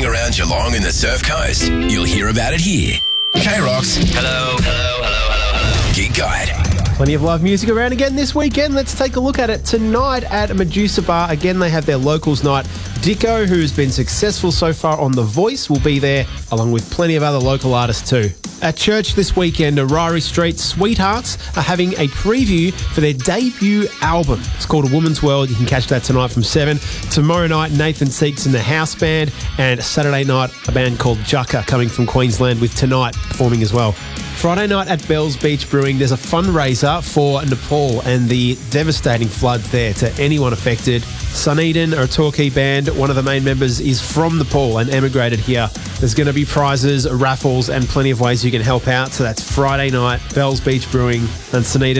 around Geelong and the Surf Coast? You'll hear about it here. K-Rocks. Hello. Gig Guide. Plenty of live music around again this weekend. Let's take a look at it. Tonight at Medusa Bar, again, they have their locals night. Dicko, who's been successful so far on The Voice, will be there, along with plenty of other local artists too. At church this weekend, Ryrie Street Sweethearts are having a preview for their debut album. It's called A Woman's World. You can catch that tonight from 7. Tomorrow night, Nathan Seeks and the House Band. And Saturday night, a band called Jukka coming from Queensland with Tonight performing as well. Friday night at Bells Beach Brewing, there's a fundraiser for Nepal and the devastating floods there to anyone affected. Suneden, a Torquay band, one of the main members is from Nepal and emigrated here. There's going to be prizes, raffles and plenty of ways you can help out. So that's Friday night, Bells Beach Brewing and Suneden.